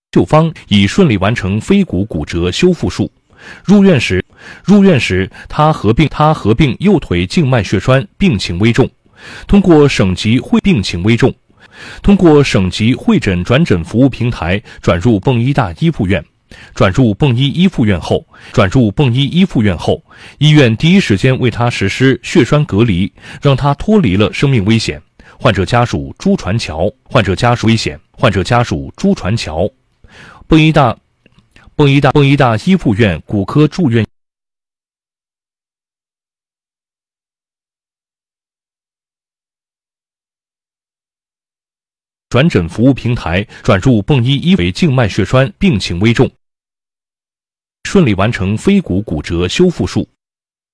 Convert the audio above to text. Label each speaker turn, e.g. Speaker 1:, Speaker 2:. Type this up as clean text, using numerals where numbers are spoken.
Speaker 1: 秀芳已顺利完成腓骨骨折修复术。入院时，他合并右腿静脉血栓，病情危重。通过省级会诊转诊服务平台转入泵医大一附院。转入泵医一附院后，医院第一时间为他实施血栓隔离，让他脱离了生命危险。患者家属朱传桥。泵医大一附院骨科住院转诊服务平台转入泵医一为静脉血栓，病情危重，顺利完成腓骨骨折修复术。